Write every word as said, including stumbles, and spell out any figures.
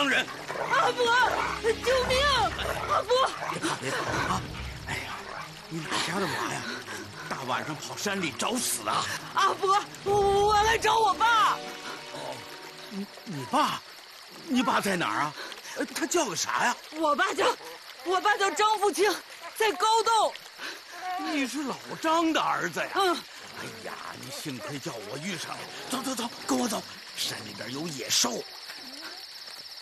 乡人。 阿伯，救命！阿伯， 别怕别怕啊！哎呀，你哪家的娃呀？大晚上跑山里找死啊！ 阿伯，我我来找我爸。 哦，你你爸，你爸在哪儿啊？他叫个啥呀？ 我爸叫，我爸叫张富清，在高洞。 你是老张的儿子呀？ 嗯。 哎呀，你幸亏叫我遇上了。走走走，跟我走，山里边有野兽。